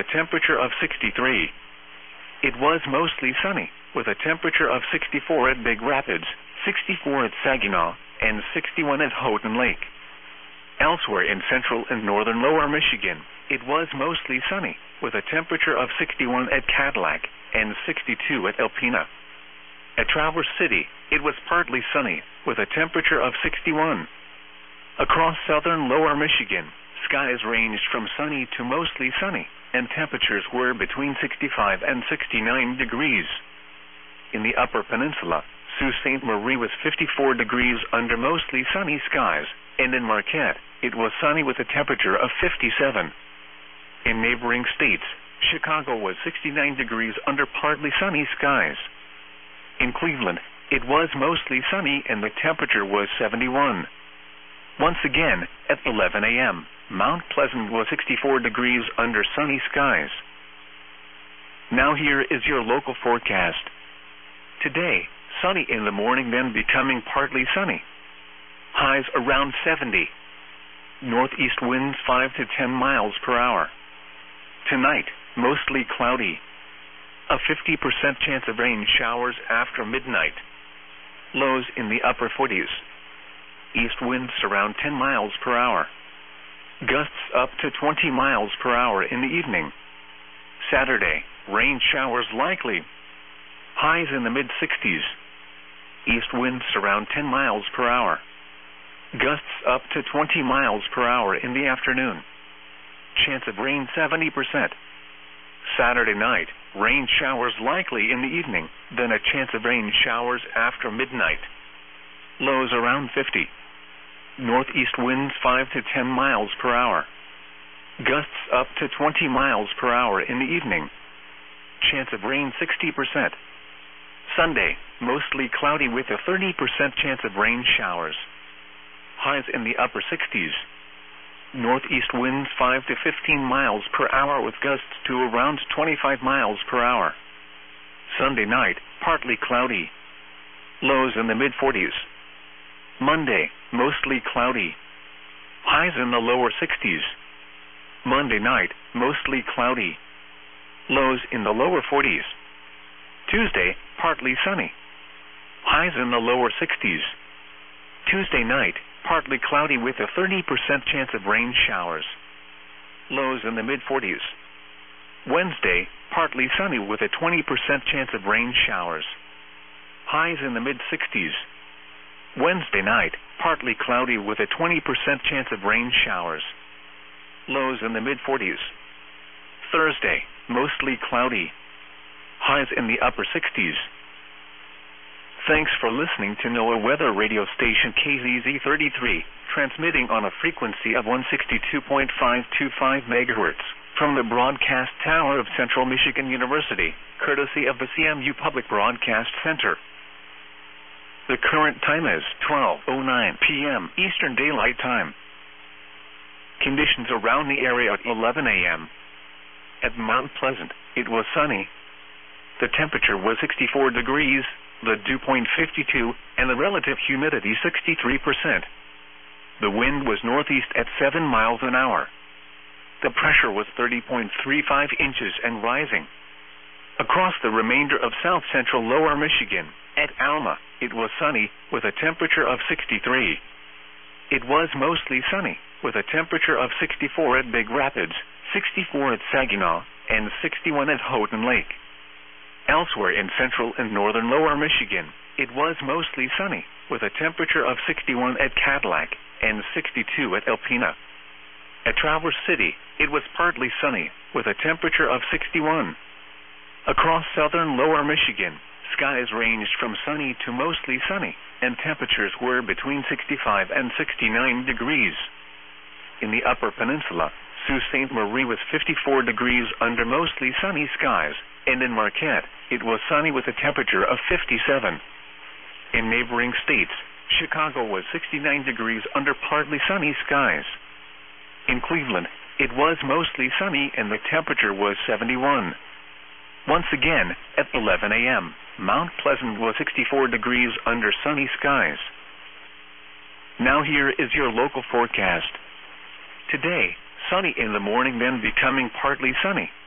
a temperature of 63. It was mostly sunny, with a temperature of 64 at Big Rapids, 64 at Saginaw, and 61 at Houghton Lake. Elsewhere in central and northern lower Michigan, it was mostly sunny, with a temperature of 61 at Cadillac and 62 at Alpena. At Traverse City, it was partly sunny, with a temperature of 61. Across southern lower Michigan, skies ranged from sunny to mostly sunny, and temperatures were between 65 and 69 degrees. In the Upper Peninsula, Sault Ste. Marie was 54 degrees under mostly sunny skies, and in Marquette, it was sunny with a temperature of 57. In neighboring states, Chicago was 69 degrees under partly sunny skies. In Cleveland, it was mostly sunny and the temperature was 71. Once again, at 11 a.m., Mount Pleasant was 64 degrees under sunny skies. Now here is your local forecast. Today, sunny in the morning, then becoming partly sunny. Highs around 70. Northeast winds 5 to 10 miles per hour. Tonight, mostly cloudy. A 50% chance of rain showers after midnight. Lows in the upper 40s. East winds around 10 miles per hour. Gusts up to 20 miles per hour in the evening. Saturday, rain showers likely. Highs in the mid-60s. East winds around 10 miles per hour. Gusts up to 20 miles per hour in the afternoon. Chance of rain 70%. Saturday night, rain showers likely in the evening, then a chance of rain showers after midnight. Lows around 50. Northeast winds 5 to 10 miles per hour. Gusts up to 20 miles per hour in the evening. Chance of rain 60%. Sunday, mostly cloudy with a 30% chance of rain showers. Highs in the upper 60s. Northeast winds 5 to 15 miles per hour with gusts to around 25 miles per hour. Sunday night, partly cloudy. Lows in the mid-40s. Monday, mostly cloudy. Highs in the lower 60s. Monday night, mostly cloudy. Lows in the lower 40s. Tuesday, partly sunny. Highs in the lower 60s. Tuesday night, partly cloudy with a 30% chance of rain showers. Lows in the mid-40s. Wednesday, partly sunny with a 20% chance of rain showers. Highs in the mid-60s. Wednesday night, partly cloudy with a 20% chance of rain showers. Lows in the mid-40s. Thursday, mostly cloudy. Highs in the upper 60s. Thanks for listening to NOAA Weather Radio Station KZZ33, transmitting on a frequency of 162.525 MHz from the broadcast tower of Central Michigan University, courtesy of the CMU Public Broadcast Center. The current time is 12:09 p.m. Eastern Daylight Time. Conditions around the area at 11 a.m. At Mount Pleasant, it was sunny. The temperature was 64 degrees, the dew point 52, and the relative humidity 63%. The wind was northeast at 7 miles an hour. The pressure was 30.35 inches and rising. Across the remainder of south-central lower Michigan, at Alma, it was sunny, with a temperature of 63. It was mostly sunny, with a temperature of 64 at Big Rapids, 64 at Saginaw, and 61 at Houghton Lake. Elsewhere in central and northern lower Michigan, it was mostly sunny, with a temperature of 61 at Cadillac and 62 at Alpena. At Traverse City, it was partly sunny, with a temperature of 61. Across southern lower Michigan, skies ranged from sunny to mostly sunny, and temperatures were between 65 and 69 degrees. In the Upper Peninsula, Sault Ste. Marie was 54 degrees under mostly sunny skies, and in Marquette, it was sunny with a temperature of 57. In neighboring states, Chicago was 69 degrees under partly sunny skies. In Cleveland, it was mostly sunny and the temperature was 71. Once again, at 11 a.m., Mount Pleasant was 64 degrees under sunny skies. Now here is your local forecast. Today, sunny in the morning, then becoming partly sunny.